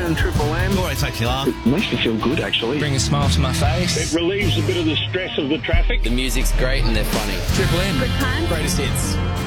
and Triple M. Always makes you laugh. It makes me feel good, actually. Bring a smile to my face. It relieves a bit of the stress of the traffic. The music's great and they're funny. Triple M. Good times. Greatest hits.